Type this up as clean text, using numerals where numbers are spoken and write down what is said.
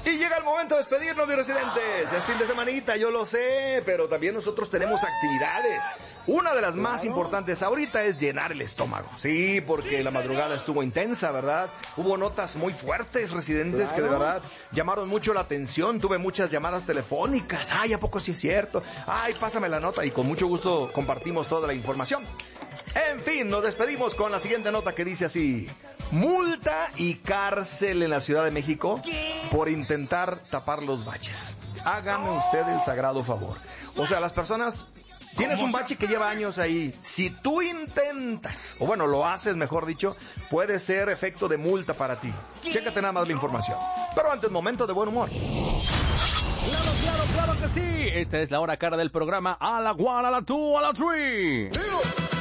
Y llega el momento de despedirnos, mis residentes. Es fin de semanita, yo lo sé, pero también nosotros tenemos actividades. Una de las más importantes ahorita es llenar el estómago. Sí, porque la madrugada estuvo intensa, ¿verdad? Hubo notas muy fuertes, residentes, que de verdad llamaron mucho la atención. Tuve muchas llamadas telefónicas. Ay, ¿a poco sí es cierto? Ay, pásame la nota, y con mucho gusto compartimos toda la información. En fin, nos despedimos con la siguiente nota que dice así: multa y cárcel en la Ciudad de México por intentar tapar los baches. Hágame usted el sagrado favor. O sea, las personas... Tienes un bache que lleva años ahí. Si tú intentas, o bueno, lo haces, mejor dicho, puede ser efecto de multa para ti. Chécate nada más la información. Pero antes, momento de buen humor. Claro que sí. Esta es la hora cara del programa. A la one, a la two, a la three.